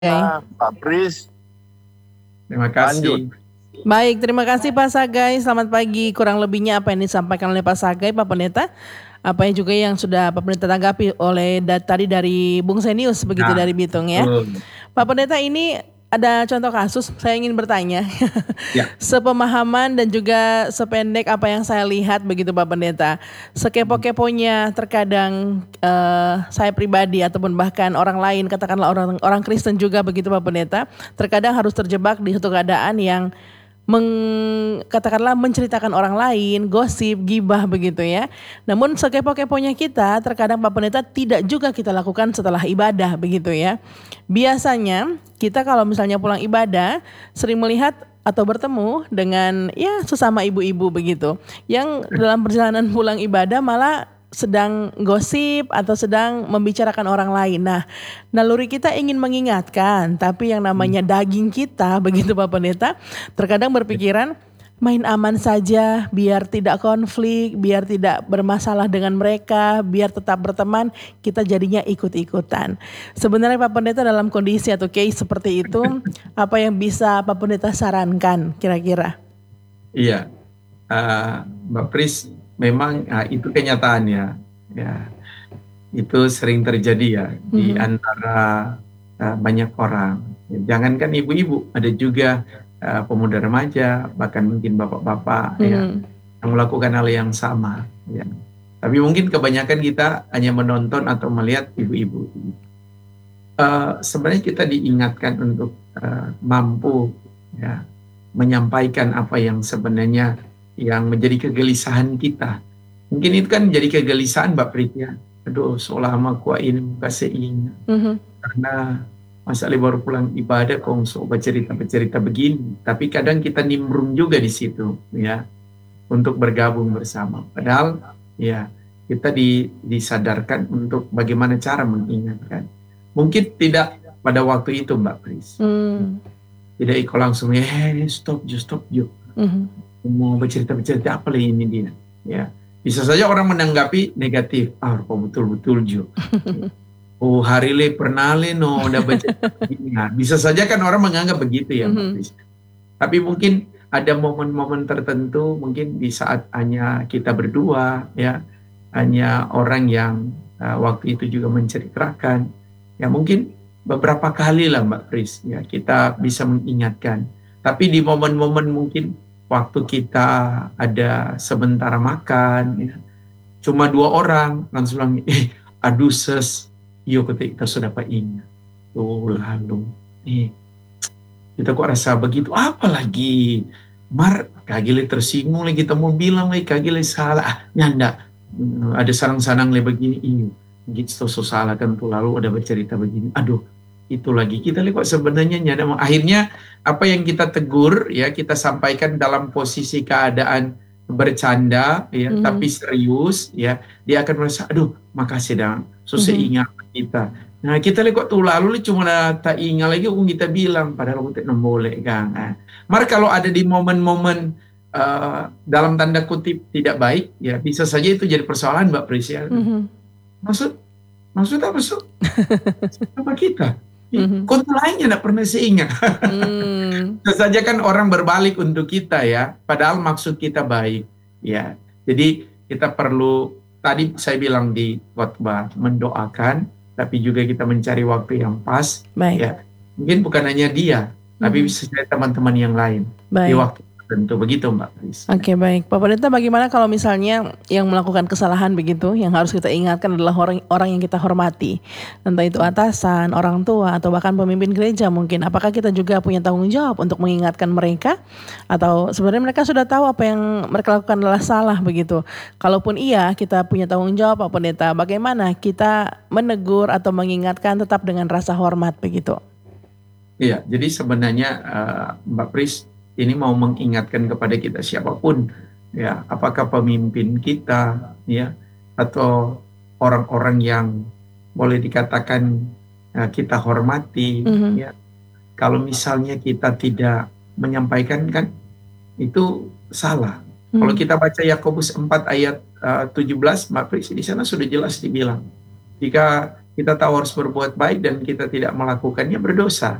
Pak Pris, Terima lanjut. kasih. Baik, terima kasih Pak Sagai. Selamat pagi. Kurang lebihnya apa yang disampaikan oleh Pak Sagai, Pak Pendeta, apa yang juga yang sudah Pak Pendeta tanggapi oleh tadi dari Bung Senius begitu dari Bitung ya. Betul. Pak Pendeta, ini ada contoh kasus, saya ingin bertanya. Ya. Sepemahaman dan juga sependek apa yang saya lihat begitu Pak Pendeta. Sekepo-keponya terkadang saya pribadi ataupun bahkan orang lain, katakanlah orang Kristen juga begitu Pak Pendeta, terkadang harus terjebak di satu keadaan yang katakanlah menceritakan orang lain, gosip, gibah begitu ya. Namun sekepo-keponya kita terkadang Pak Pendeta tidak juga kita lakukan setelah ibadah begitu ya. Biasanya kita kalau misalnya pulang ibadah sering melihat atau bertemu dengan ya sesama ibu-ibu begitu yang dalam perjalanan pulang ibadah malah sedang gosip atau sedang membicarakan orang lain. Nah, naluri kita ingin mengingatkan, tapi yang namanya daging kita, begitu Pak Pendeta, terkadang berpikiran main aman saja, biar tidak konflik, biar tidak bermasalah dengan mereka, biar tetap berteman, kita jadinya ikut-ikutan. Sebenarnya Pak Pendeta dalam kondisi atau case seperti itu, apa yang bisa Pak Pendeta sarankan kira-kira? Iya, Mbak Pris, memang itu kenyataannya, ya itu sering terjadi ya di antara banyak orang. Jangankan ibu-ibu, ada juga pemuda remaja, bahkan mungkin bapak-bapak ya yang melakukan hal yang sama. Ya. Tapi mungkin kebanyakan kita hanya menonton atau melihat ibu-ibu. Sebenarnya kita diingatkan untuk mampu ya menyampaikan apa yang sebenarnya yang menjadi kegelisahan kita. Mungkin itu kan menjadi kegelisahan Mbak Prit ya. Aduh, seolah aku ini muka seingat. Karena Mas Ali baru pulang ibadah kok bercerita begini. Tapi kadang kita nimbrung juga di situ ya untuk bergabung bersama. Padahal ya kita disadarkan untuk bagaimana cara mengingatkan. Mungkin tidak pada waktu itu Mbak Pris. Tidak ikut langsung stop you. Mau bercerita apa lagi ini dia ya, bisa saja orang menanggapi negatif, kok betul-betul Jo hari le pernah le no udah bercerita begini. Nah, bisa saja kan orang menganggap begitu ya Mbak Pris. Tapi mungkin ada momen-momen tertentu, mungkin di saat hanya kita berdua ya, hanya orang yang waktu itu juga menceritakan ya, mungkin beberapa kali lah Mbak Pris ya kita bisa mengingatkan. Tapi di momen-momen mungkin waktu kita ada sebentar makan, ya, cuma 2 orang langsung bilang, aduh ses, yuk kita sudah Pak ingat. Tuh lalu, kita kok rasa begitu, apalagi Mar, kagile tersinggung lagi, kita mau bilang lagi kagile salah, nyanda, ada sarang-sarang lagi begini, gitu so salah kan tuh lalu udah bercerita begini, aduh, itu lagi kita lihat kok sebenarnya nyada. Akhirnya apa yang kita tegur ya kita sampaikan dalam posisi keadaan bercanda ya tapi serius ya, dia akan merasa aduh makasih dong susah ingat kita. Nah kita lihat kok tuh lalu cuma tak ingat lagi kita bilang padahal kita boleh kan. Maka kalau ada di momen-momen dalam tanda kutip tidak baik ya bisa saja itu jadi persoalan Mbak Pris ya. Maksud apa so? Apa kita? Konten lainnya tidak pernah seingat. Saja kan orang berbalik untuk kita ya, padahal maksud kita baik ya. Jadi kita perlu, tadi saya bilang di khotbah, mendoakan, tapi juga kita mencari waktu yang pas. Ya. Mungkin bukan hanya dia, tapi bisa jadi teman-teman yang lain di waktu tentu begitu Mbak Pris. Oke, baik. Pak Pendeta, bagaimana kalau misalnya yang melakukan kesalahan begitu, yang harus kita ingatkan adalah orang yang kita hormati, entah itu atasan, orang tua, atau bahkan pemimpin gereja mungkin. Apakah kita juga punya tanggung jawab untuk mengingatkan mereka? Atau sebenarnya mereka sudah tahu apa yang mereka lakukan adalah salah begitu? Kalaupun iya, kita punya tanggung jawab Pak Pendeta, bagaimana kita menegur atau mengingatkan tetap dengan rasa hormat begitu? Iya, jadi sebenarnya Mbak Pris, ini mau mengingatkan kepada kita siapapun ya, apakah pemimpin kita ya atau orang-orang yang boleh dikatakan kita hormati ya, kalau misalnya kita tidak menyampaikan kan itu salah. Kalau kita baca Yakobus 4 ayat 17 Mbak Pris, di sana sudah jelas dibilang jika kita tahu harus berbuat baik dan kita tidak melakukannya berdosa.